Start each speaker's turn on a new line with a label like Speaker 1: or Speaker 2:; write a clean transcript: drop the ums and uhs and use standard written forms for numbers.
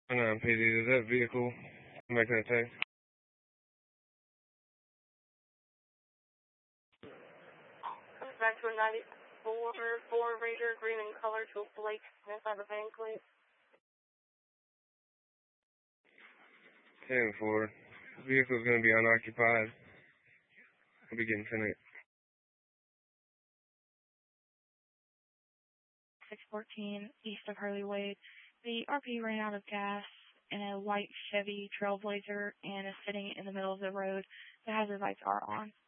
Speaker 1: PD, does that vehicle make that attack?
Speaker 2: Back to a 94 Ford Ranger, green in color, to Blake Smith on the van, please.
Speaker 1: 10-4. Vehicle's going to be unoccupied. We'll be getting 10-8.
Speaker 3: 614 east of Hurley Wade. The RP ran out of gas in a white Chevy Trailblazer and is sitting in the middle of the road. The hazard lights are on.